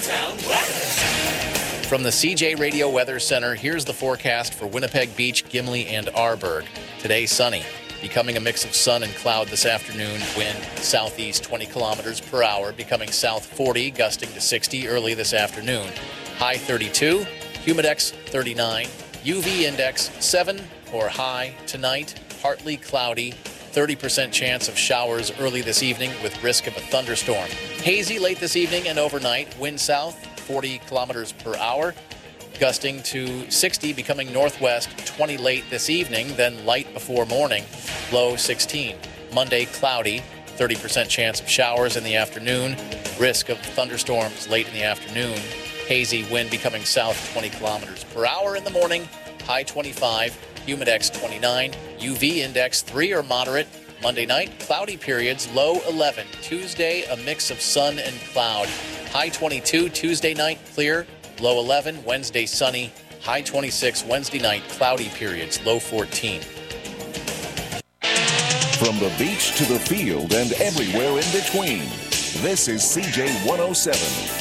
From the CJ Radio Weather Center, here's the forecast for Winnipeg Beach, Gimli, and Arborg. Today, sunny, becoming a mix of sun and cloud this afternoon. Wind southeast 20 kilometers per hour, becoming south 40, gusting to 60 early this afternoon. High 32, humidex 39, UV index 7 or high tonight. Partly cloudy, 30% chance of showers early this evening with risk of a thunderstorm. Hazy late this evening and overnight. Wind south 40 kilometers per hour, gusting to 60, becoming northwest 20 late this evening, then light before morning, low 16. Monday, cloudy, 30% chance of showers in the afternoon, risk of thunderstorms late in the afternoon. Hazy wind becoming south 20 kilometers per hour in the morning, high 25, humidex 29, UV index 3 or moderate. Monday night, cloudy periods, low 11. Tuesday, a mix of sun and cloud. High 22, Tuesday night, clear, low 11. Wednesday, sunny, high 26. Wednesday night, cloudy periods, low 14. From the beach to the field and everywhere in between, this is CJ 107.